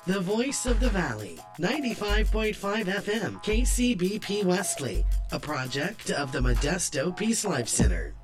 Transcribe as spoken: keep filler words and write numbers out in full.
The Voice of the Valley, ninety-five point five F M, K C B P Wesley, a project of the Modesto Peace Life Center.